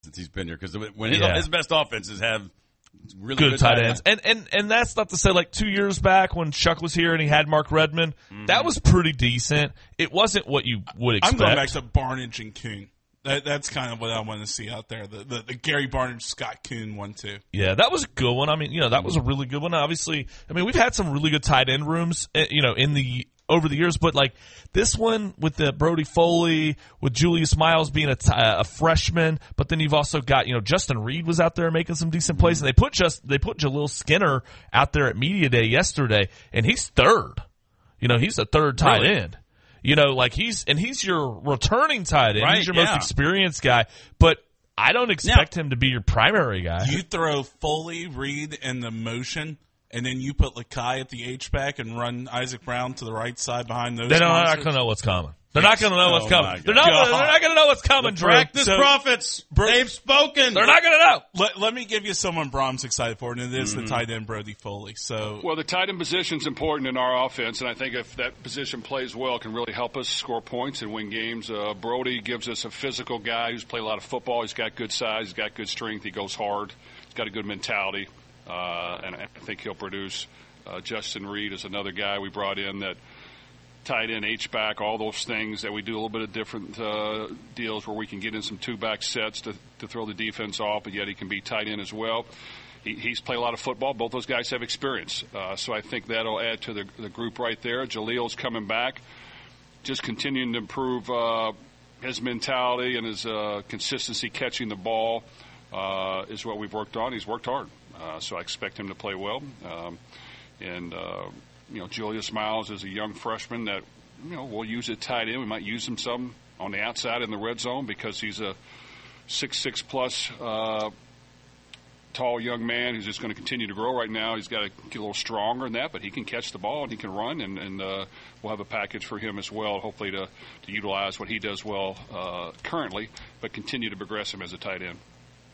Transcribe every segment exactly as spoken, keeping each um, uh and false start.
since he's been here because when his, Yeah. his best offenses have really good, good, tight tight ends. And, and and that's not to say, like, two years back when Chuck was here and he had Mark Redmond, mm-hmm. that was pretty decent. It wasn't what you would expect. I'm going back to Barnidge and Kuhn. That, that's kind of what I want to see out there. The, the, the Gary Barnidge, Scott Kuhn one, too. Yeah, that was a good one. I mean, you know, that was a really good one. Obviously, I mean, we've had some really good tight end rooms, you know, in the over the years, but like this one with the Brody Foley, with Julius Miles being a, t- a freshman, but then you've also got, you know, Justin Reed was out there making some decent plays, and they put just they put Jaleel Skinner out there at Media Day yesterday, and he's third. You know, he's a third tight Really? end. You know, like he's and he's your returning tight end. Right, he's your yeah. most experienced guy, but I don't expect him to be your primary guy. You throw Foley, Reed, and the motion, and then you put Lakai at the H-back and run Isaac Brown to the right side behind those They're not monsters. going to know what's coming. They're not going to know what's Oh, coming. my They're not. God. They're not going to know what's coming, Drew. Practice So- prophets. Bro- They've spoken. They're not going to know. Let, let me give you someone Brahms excited for, and it is Mm-hmm. the tight end Brody Foley. So Well, the tight end position is important in our offense, and I think if that position plays well, it can really help us score points and win games. Uh, Brody gives us a physical guy who's played a lot of football. He's got good size. He's got good strength. He goes hard. He's got a good mentality, uh, and I think he'll produce. Uh, Justin Reed is another guy we brought in that tight end, H-back, all those things that we do a little bit of different uh, deals where we can get in some two-back sets to, to throw the defense off, but yet he can be tight end as well. He, he's played a lot of football. Both those guys have experience. Uh, so I think that'll add to the, the group right there. Jaleel's coming back, just continuing to improve uh, his mentality and his uh, consistency catching the ball uh, is what we've worked on. He's worked hard. Uh, so I expect him to play well. Um, and, uh, you know, Julius Miles is a young freshman that, you know, we'll use it tight end. We might use him some on the outside in the red zone because he's a six six plus uh, tall young man who's just going to continue to grow right now. He's got to get a little stronger than that, but he can catch the ball and he can run, and, and uh, we'll have a package for him as well, hopefully to, to utilize what he does well uh, currently, but continue to progress him as a tight end.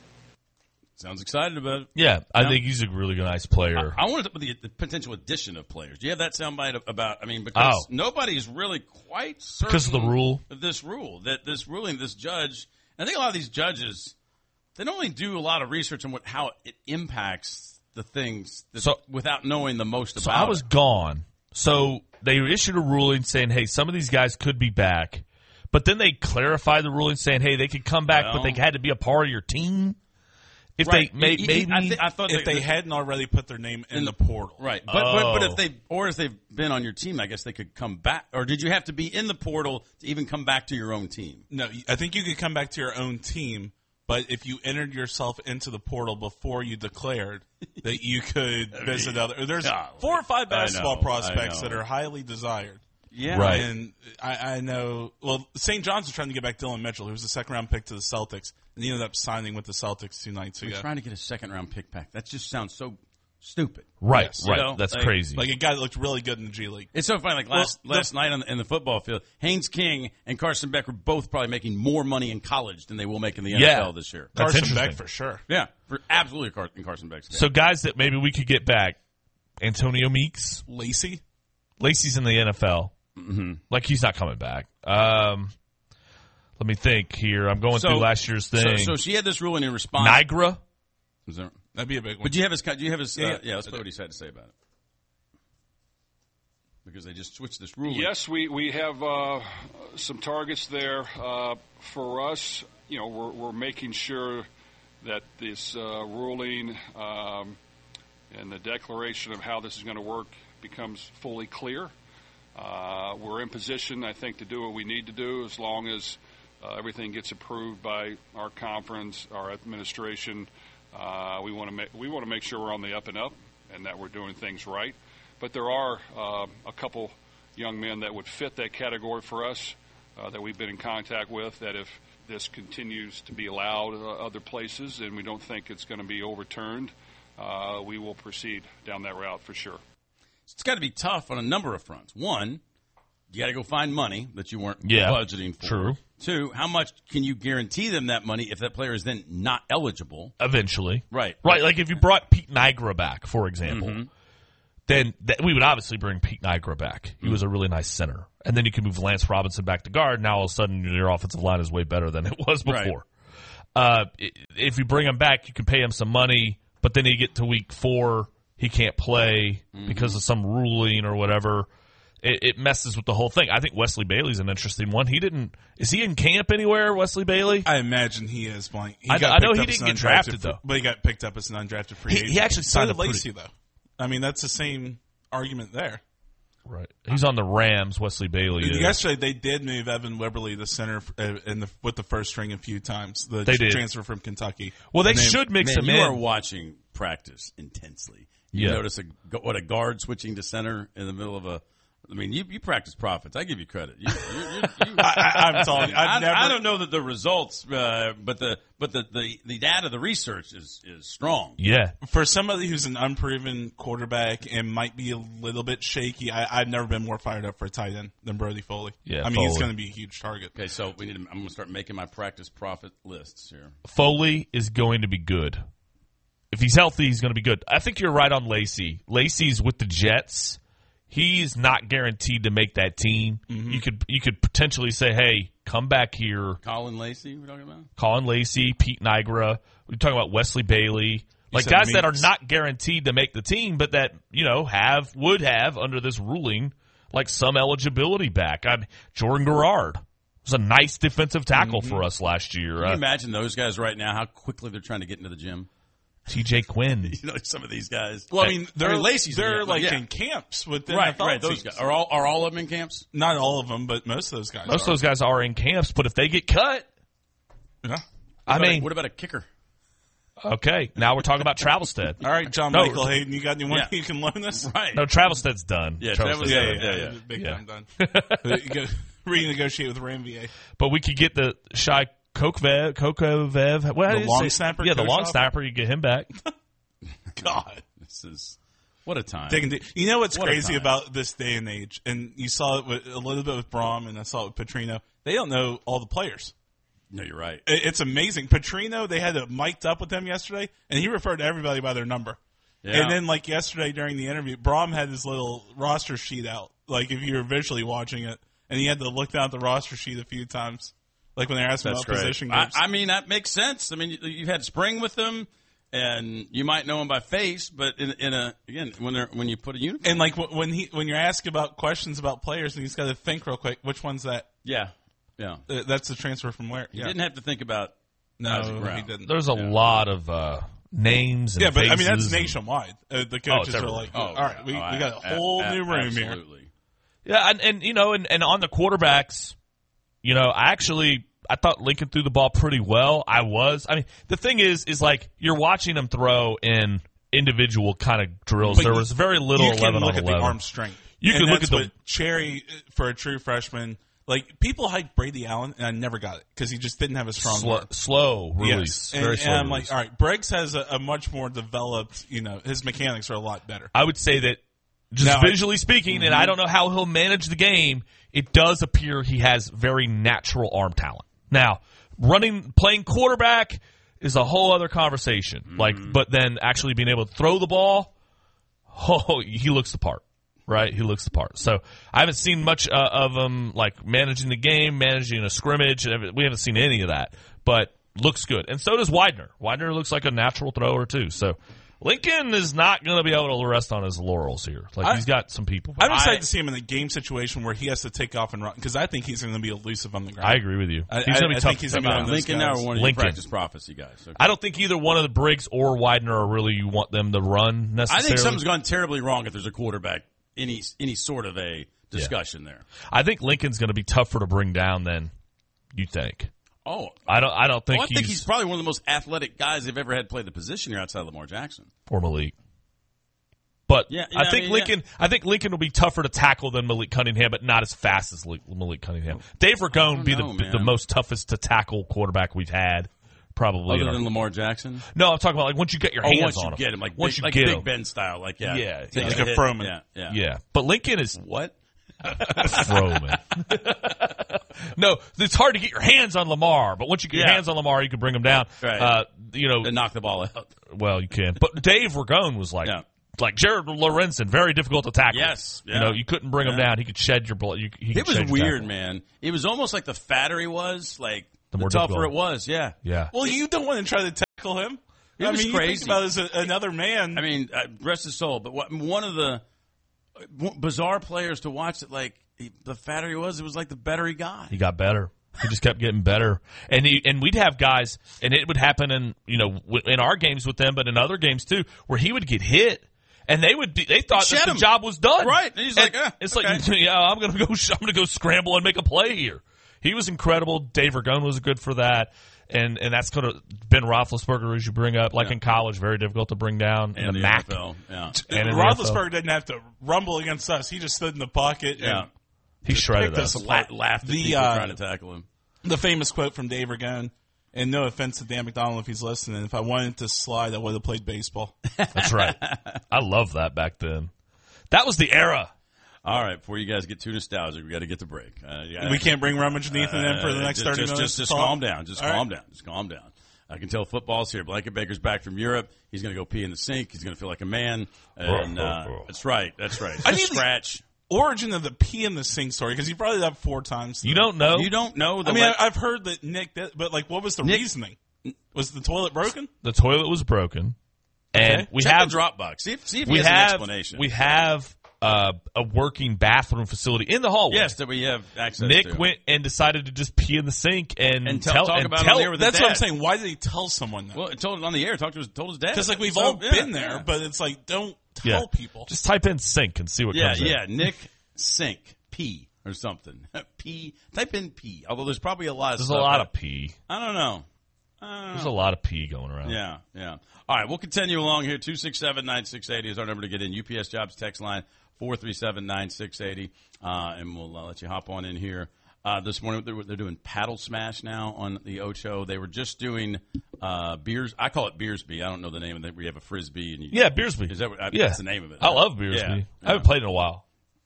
Sounds excited about it. Yeah, I Yeah. think he's a really nice player. I, I wanted to, the, the potential addition of players. Do you have that soundbite about? I mean, because Oh. nobody's really quite certain Because of the rule? of this rule that this ruling, this judge. And I think a lot of these judges, they don't only do a lot of research on what how it impacts the things that, So- without knowing the most So about. I was it. gone. So they issued a ruling saying, hey, some of these guys could be back. But then they clarified the ruling saying, hey, they could come back, but Well- they had to be a part of your team. If Right. they may, Y- y- maybe I, thi- I thought if that- they that- hadn't already put their name in the portal. Right, but, but but Oh. if they or if they've been on your team, I guess they could come back. Or did you have to be in the portal to even come back to your own team? No, I think you could come back to your own team, but if you entered yourself into the portal before you declared that you could visit other, there's golly. four or five I basketball know, prospects I that know. are highly desired. Yeah, Right. And I, I know, well, Saint John's was trying to get back Dylan Mitchell, who was a second round pick to the Celtics, and he ended up signing with the Celtics two nights We're ago. trying to get a second round pick back. That just sounds so stupid. Right, Yes. right. You know, That's like- crazy. Like a guy that looked really good in the G League. It's so funny. Like last Well, the- last night on the, in the football field, Haynes King and Carson Beck were both probably making more money in college than they will make in the N F L Yeah. this year. That's Carson Beck interesting. for sure. Yeah, for absolutely Car- in Carson Beck's case. So guys that maybe we could get back, Antonio Meeks. Lacey? Lacey's in the N F L. Mm-hmm. Like, he's not coming back. Um, let me think here. I'm going So- through last year's so, thing. so she had this ruling in response. Niagara. Was there- That'd be a big one. But do you have his? Do you have his? Uh, Yeah. yeah, let's play what he's had to say about it. Because they just switched this ruling. Yes, we, we have uh, some targets there. Uh, for us, you know, we're, we're making sure that this uh, ruling um, and the declaration of how this is going to work becomes fully clear. Uh, we're in position, I think, to do what we need to do as long as uh, everything gets approved by our conference, our administration. Uh, we want to make we want to make sure we're on the up and up and that we're doing things right. But there are uh, a couple young men that would fit that category for us uh, that we've been in contact with, that if this continues to be allowed uh, other places and we don't think it's going to be overturned, uh, we will proceed down that route for sure. It's got to be tough on a number of fronts. One, you got to go find money that you weren't Yeah, budgeting for. true. Two, how much can you guarantee them that money if that player is then not eligible? Eventually. Right. Right. Like, if you brought Pete Niagara back, for example, Mm-hmm. then that, we would obviously bring Pete Niagara back. He Mm-hmm. was a really nice center. And then you can move Lance Robinson back to guard. Now, all of a sudden, your offensive line is way better than it was Right. before. uh, if you bring him back, you can pay him some money, but then you get to week four, he can't play mm-hmm. because of some ruling or whatever. It, it messes with the whole thing. I think Wesley Bailey's an interesting one. He didn't. Is he in camp anywhere, Wesley Bailey? I imagine he is. Blank. He I, got I know picked he up didn't as get an drafted undrafted- though, but he got picked up as an undrafted free he, agent. he actually So signed did a pretty- Lacey though. I mean, that's the same argument there. Right. He's on the Rams. Wesley Bailey. Is. Yesterday, they did move Evan Wibberly, the center, uh, in the, with the first string a few times. The They did. transfer from Kentucky. Well, they And then- should mix Man, him you in. are watching practice intensely. You Yeah. notice a what a guard switching to center in the middle of a. I mean, you, you practice profits. I give you credit. You, you, you, you, I, I'm telling you, I've I, never. I don't know that the results, uh, but the but the, the, the data, the research is is strong. Yeah. For somebody who's an unproven quarterback and might be a little bit shaky, I, I've never been more fired up for a tight end than Brody Foley. Yeah, I mean, he's Foley. going to be a huge target. Okay, so we need. To, I'm going to start making my practice profit lists here. Foley is going to be good. If he's healthy, he's going to be good. I think you're right on Lacey. Lacey's with the Jets. He's not guaranteed to make that team. Mm-hmm. You could you could potentially say, hey, come back here. Colin Lacey, we're talking about? Colin Lacey, Pete Nigra. We're talking about Wesley Bailey. Like said guys that are Meeks. not guaranteed to make the team, but that, you know, have would have under this ruling, like some eligibility back. I Jordan Garrard was a nice defensive tackle Mm-hmm. for us last year. Can you Uh, imagine those guys right now, how quickly they're trying to get into the gym? T J Quinn. You know, some of these guys. Well, I mean, they're I mean, Lacey's they're in, like yeah. in camps with the Right, N F L right. Those teams. guys are all are all of them in camps. Not all of them, but most of those guys. Most of are. those guys are in camps, but if they get cut, Yeah. I What about mean, a, what about a kicker? okay, now we're talking about Travelstead. All right, John No. Michael Hayden, you got anyone Yeah. you can loan us? Right. No, Travelstead's done. Yeah, Travelstead's Travelstead- done. yeah, yeah. Big Yeah. time done. You go renegotiate with Ramvier. But we could get the Shai Kokvev, Kokovev. What, how The do you long say? snapper, Yeah, the long Koshov? snapper. You get him back. God. This is what a time. Digging deep. You know what's What a crazy time. about this day and age, and you saw it with, a little bit with Braum, and I saw it with Petrino. They don't know all the players. No, you're right. It- It's amazing. Petrino, they had it mic'd up with him yesterday, and he referred to everybody by their number. Yeah. And then, like yesterday during the interview, Braum had his little roster sheet out, like if you were visually watching it, and he had to look down at the roster sheet a few times, like when they were asking That's about great. position I, groups. I mean, that makes sense. I mean, you, you've had spring with them, and you might know them by face, but in, in a again, when they're when you put a uniform, and like wh- when he when you're asked about questions about players, and he's got to think real quick, which one's that? yeah, yeah. Uh, that's the transfer from where? You yeah. didn't have to think about no, Isaac Brown. he didn't. There's a lot of uh, names and Yeah, but I mean that's faces and- nationwide. Uh, the coaches it's are everywhere. like, Oh, all right, we, oh, we got a a- whole a- new room here. absolutely. Yeah, and, and you know, and, and on the quarterbacks, you know, I actually I thought Lincoln threw the ball pretty well. I was. I mean, the thing is, is like you're watching him throw in individual kind of drills. But there you- was very little You can eleven look on at eleven. the arm strength. You And can look that's at the- what Cherry uh, for a true freshman. Like people hype Brady Allen, and I never got it because he just didn't have a strong slow, arm. slow release. Yes. And, Very and slow I'm release. like, all right, Briggs has a, a much more developed. You know, his mechanics are a lot better. I would say that just Now, I- visually speaking, and I don't know how he'll manage the game, it does appear he has very natural arm talent. Now, running, playing quarterback is a whole other conversation. Mm-hmm. Like, but then actually being able to throw the ball, oh, he looks the part. Right, he looks the part. So I haven't seen much uh, of him like managing the game, managing a scrimmage. We haven't seen any of that, but looks good. And so does Widener. Widener looks like a natural thrower too. So Lincoln is not going to be able to rest on his laurels here. Like I- he's got some people. I'm excited I- to see him in a game situation where he has to take off and run because I think he's going to be elusive on the ground. I agree with you. I- He's going to I- be I tough. think he's to gonna be take one of down. those Lincoln now guys. are one of your Lincoln. practice prophecy guys. Okay. I don't think either one of the Briggs or Widener are really you want them to run I necessarily. think something's gone terribly wrong if there's a quarterback any any sort of a discussion there. I think Lincoln's going to be tougher to bring down than you think. Oh, I don't. I don't think well, I he's, think he's probably one of the most athletic guys they've ever had play the position here outside of Lamar Jackson. or Malik. But Yeah, yeah, I I think mean, Lincoln. I think Lincoln will be tougher to tackle than Malik Cunningham, but not as fast as Malik- Malik Cunningham. Dave Ragone would be know, the man. the most toughest to tackle quarterback we've had, probably. in Other our- than Lamar Jackson? no, I'm talking about like once you get your Oh, hands once on you him. get him, like once big, you like get Big him. Ben style, like yeah, Yeah, Take like a a hit. Froman. Yeah, yeah. Yeah, but Lincoln is What? Froman. No, it's hard to get your hands on Lamar, but once you get your Yeah. hands on Lamar, you can bring him down. Right. Uh, you know, To knock the ball out. well, you can. But Dave Ragone was like, Yeah. like Jared Lorenzen, very difficult to tackle. Yes, you yeah. know, you couldn't bring him Yeah. down. He could shed your blood. You, he could It was shed your weird, tackle. man. It was almost like the fatter he was, like the more the tougher difficult. it was. Yeah, Yeah. Well, you don't want to try to tackle him. It I was mean, crazy. You think about it as a, another man. I mean, uh, rest his soul. But what, one of the bizarre players to watch that, like, he, the fatter he was, it was like the better he got. He got better. He just kept getting better, and he, and we'd have guys, and it would happen in you know in our games with them, but in other games too, where he would get hit, and they would be they thought Shed that the him. job was done, Right. And he's like, eh, it's okay. like yeah, I'm gonna go, I'm gonna go scramble and make a play here. He was incredible. Dave Ragone was good for that, and and that's kind of Ben Roethlisberger as you bring up, like Yeah. in college, very difficult to bring down. And the the M A C, N F L. Yeah. and in the N F L. Roethlisberger didn't have to rumble against us. He just stood in the pocket. Yeah. And he shredded picked us. us La- apart. laughed at The, people uh, trying to tackle him. The famous quote from Dave Ragone, and no offense to Dan McDonald if he's listening, if I wanted to slide, I would have played baseball. That's right. I love that back then. That was the era. All right, before you guys get too nostalgic, we got to get the break. Uh, you gotta- We can't bring Rummage Nathan in for the next just, thirty just, minutes. Just, just to talk? calm down. Just All calm right. down. Just calm down. I can tell football's here. Blanket Baker's back from Europe. He's going to go pee in the sink. He's going to feel like a man. And uh, that's right. That's right. I Just need the- scratch. Origin of the pee in the sink story, because you brought it up four times. You don't know? You don't know the. I mean, le- I, I've heard that Nick did, but like, what was the Nick- reasoning? Was the toilet broken? The toilet was broken, and Okay. we Check have the Dropbox. See if, see if he we has have an explanation. we have uh, a working bathroom facility in the hallway. yes, that we have access Nick to. went and decided to just pee in the sink and, And tell- talk and about it tell on the air with his That's what I'm dad. saying. Why did he tell someone that? Well, it told it on the air. Talked to his, told his dad. Because like we've So, all yeah, been there, yeah. but it's like don't tell yeah. people. Just type in sink and see what Yeah, comes in. yeah. Nick Sink P or something. P. Type in P. Although there's probably a lot of There's a stuff lot that- of pee. I don't know. I don't know. There's a lot of pee going around. Yeah, yeah. All right, we'll continue along here. two six seven, nine six eight zero is our number to get in. U P S Jobs text line four three seven, nine six eight zero, uh, and we'll uh, let you hop on in here. Uh, this morning they're, they're doing Paddle Smash now on the Ocho. They were just doing uh, beers. I call it Beersby. I don't know the name of it. We have a frisbee. And you, Yeah, Beersby. Is that what, I, yeah. that's the name of it? I love Beersby. Yeah, I yeah. haven't played in a while.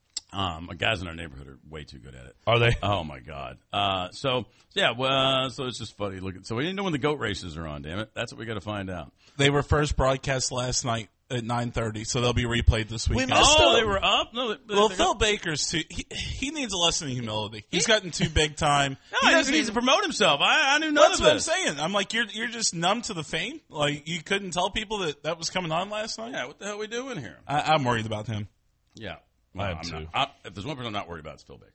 Um, guys in our neighborhood are way too good at it. Are they? Oh my god! Uh, so yeah, well, so it's just funny looking. So we didn't know when the goat races are on. Damn it, that's what we got to find out. They were first broadcast last night at nine thirty, so they'll be replayed this weekend. missed Oh, them. they were up. No, they, Well, they Phil got- Baker's too. He, he needs a lesson in humility. He's gotten too big time. No, he he doesn't needs to even- promote himself. I, I knew none That's of what this. I'm saying. I'm like, you're you're just numb to the fame. Like you couldn't tell people that that was coming on last night. Yeah, what the hell are we doing here? I, I'm worried about him. Yeah, I am I'm too. not- I, if there's one person I'm not worried about, it's Phil Baker.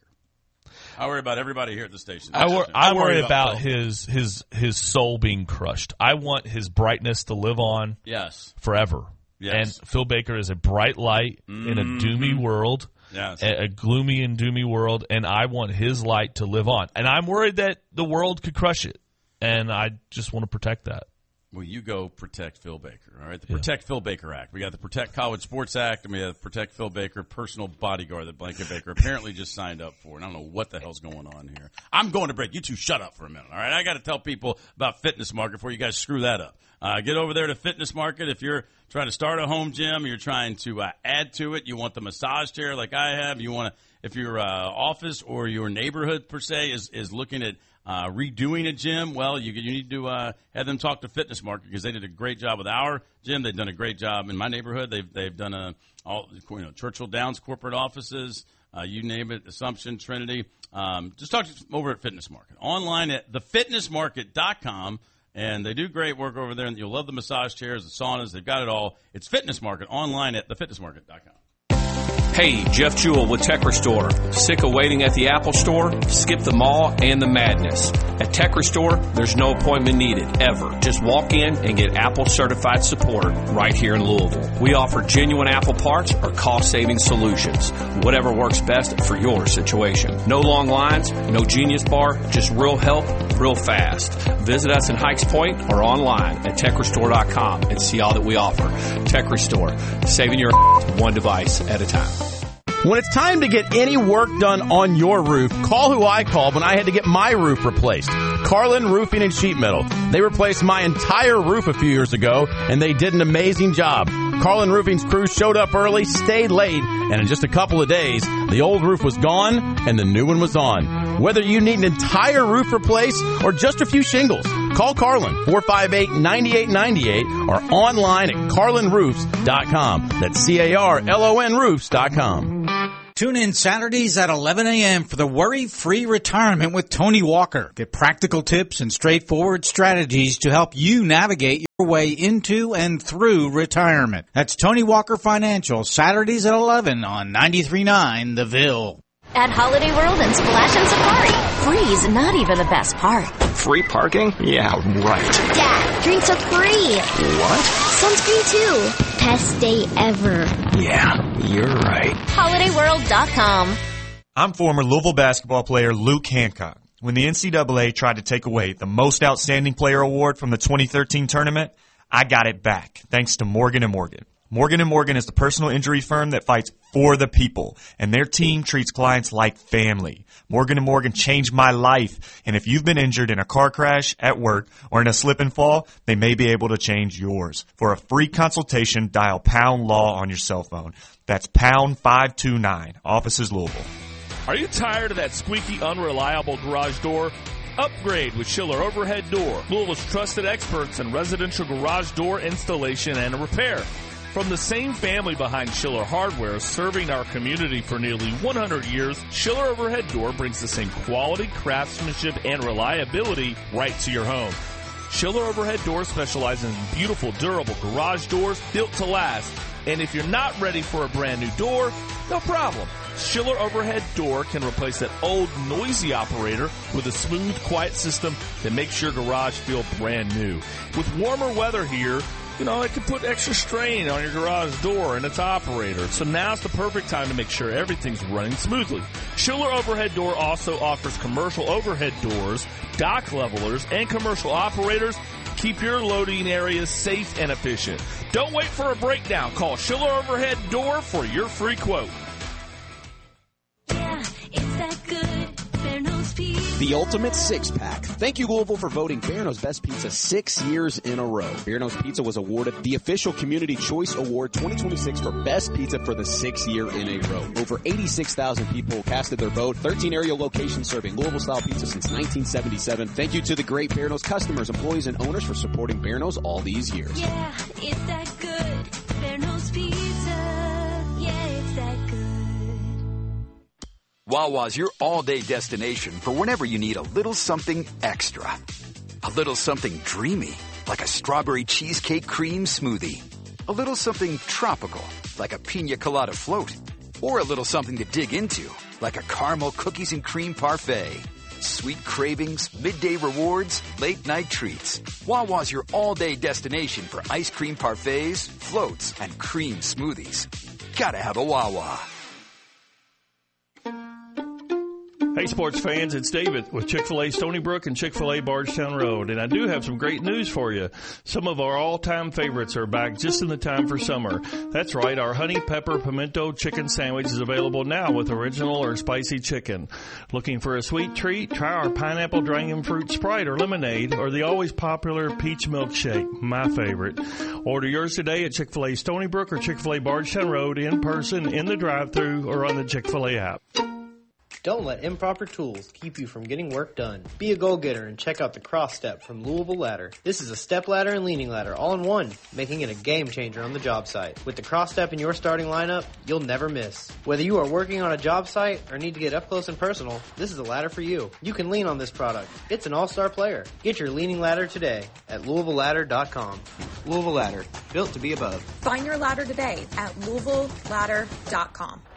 I worry about everybody here at the station. I, wor- I I'm worry worried about about Phil. his his his soul being crushed. I want his brightness to live on yes, forever. Yes. And Phil Baker is a bright light in a doomy world, yes. a, a gloomy and doomy world, and I want his light to live on. And I'm worried that the world could crush it, and I just want to protect that. Well, you go protect Phil Baker, all right? The Protect Phil Baker Act. We got the Protect College Sports Act, and we have the Protect Phil Baker personal bodyguard that Blanket Baker apparently just signed up for. And I don't know what the hell's going on here. I'm going to break. You two shut up for a minute, all right? I got to tell people about Fitness Market before you guys screw that up. Uh, get over there to Fitness Market if you're trying to start a home gym, you're trying to uh, add to it, you want the massage chair like I have, you want to, if your uh, office or your neighborhood per se is, is looking at Uh, redoing a gym, well, you you need to uh, have them talk to Fitness Market because they did a great job with our gym. They've done a great job in my neighborhood. They've they've done a all you know Churchill Downs corporate offices, uh, you name it, Assumption, Trinity. Um, just talk to them over at Fitness Market online at the fitness market dot com, and they do great work over there. And you'll love the massage chairs, the saunas. They've got it all. It's Fitness Market online at the fitness market dot com. Hey, Jeff Jewell with Tech Restore. Sick of waiting at the Apple Store? Skip the mall and the madness. At Tech Restore, there's no appointment needed, ever. Just walk in and get Apple certified support right here in Louisville. We offer genuine Apple parts or cost-saving solutions. Whatever works best for your situation. No long lines, no Genius Bar, just real help, real fast. Visit us in Hikes Point or online at tech restore dot com and see all that we offer. Tech Restore, saving your one device at a time. When it's time to get any work done on your roof, call who I called when I had to get my roof replaced. Carlin Roofing and Sheet Metal. They replaced my entire roof a few years ago, and they did an amazing job. Carlin Roofing's crew showed up early, stayed late, and in just a couple of days, the old roof was gone and the new one was on. Whether you need an entire roof replaced or just a few shingles, call Carlin, four five eight, nine eight nine eight, or online at carlin roofs dot com. That's C A R L O N roofs dot com. Tune in Saturdays at eleven a.m. for the Worry-Free Retirement with Tony Walker. Get practical tips and straightforward strategies to help you navigate your way into and through retirement. That's Tony Walker Financial, Saturdays at eleven on ninety-three point nine The Ville. At Holiday World and Splash and Safari, free's not even the best part. Free parking? Yeah, right. Dad, drinks are free. What? Sunscreen too. Best day ever. Yeah, you're right. holiday world dot com. I'm former Louisville basketball player Luke Hancock. When the N C double A tried to take away the Most Outstanding Player award from the twenty thirteen tournament, I got it back, thanks to Morgan and Morgan. Morgan and Morgan is the personal injury firm that fights for the people, and their team treats clients like family. Morgan and Morgan changed my life, and if you've been injured in a car crash, at work, or in a slip and fall, they may be able to change yours. For a free consultation, dial pound law on your cell phone. That's pound five two nine. Offices Louisville. Are you tired of that squeaky, unreliable garage door? Upgrade with Schiller Overhead Door, Louisville's trusted experts in residential garage door installation and repair. From the same family behind Schiller Hardware, serving our community for nearly one hundred years, Schiller Overhead Door brings the same quality, craftsmanship, and reliability right to your home. Schiller Overhead Door specializes in beautiful, durable garage doors built to last. And if you're not ready for a brand new door, no problem. Schiller Overhead Door can replace that old, noisy operator with a smooth, quiet system that makes your garage feel brand new. With warmer weather here, you know, it can put extra strain on your garage door and its operator. So now's the perfect time to make sure everything's running smoothly. Schiller Overhead Door also offers commercial overhead doors, dock levelers, and commercial operators. Keep your loading areas safe and efficient. Don't wait for a breakdown. Call Schiller Overhead Door for your free quote. Yeah, it's that good. Bearno's Pizza. The ultimate six-pack. Thank you, Louisville, for voting Bearno's Best Pizza six years in a row. Bearno's Pizza was awarded the official Community Choice Award twenty twenty-six for Best Pizza for the sixth year in a row. Over eighty-six thousand people casted their vote. thirteen area locations serving Louisville-style pizza since nineteen seventy-seven. Thank you to the great Bearno's customers, employees, and owners for supporting Bearno's all these years. Yeah, it's that good. Bearno's Pizza. Yeah, it's that good. Wawa's your all-day destination for whenever you need a little something extra. A little something dreamy, like a strawberry cheesecake cream smoothie. A little something tropical, like a pina colada float. Or a little something to dig into, like a caramel cookies and cream parfait. Sweet cravings, midday rewards, late-night treats. Wawa's your all-day destination for ice cream parfaits, floats, and cream smoothies. Gotta have a Wawa. Hey, sports fans, it's David with Chick-fil-A Stony Brook and Chick-fil-A Bardstown Road, and I do have some great news for you. Some of our all-time favorites are back just in the time for summer. That's right, our honey pepper pimento chicken sandwich is available now with original or spicy chicken. Looking for a sweet treat? Try our pineapple dragon fruit Sprite or lemonade, or the always popular peach milkshake, my favorite. Order yours today at Chick-fil-A Stony Brook or Chick-fil-A Bardstown Road, in person, in the drive-thru, or on the Chick-fil-A app. Don't let improper tools keep you from getting work done. Be a go-getter and check out the Cross Step from Louisville Ladder. This is a step ladder and leaning ladder all in one, making it a game changer on the job site. With the Cross Step in your starting lineup, you'll never miss. Whether you are working on a job site or need to get up close and personal, this is a ladder for you. You can lean on this product. It's an all-star player. Get your leaning ladder today at Louisville Ladder dot com. Louisville Ladder, built to be above. Find your ladder today at Louisville Ladder dot com.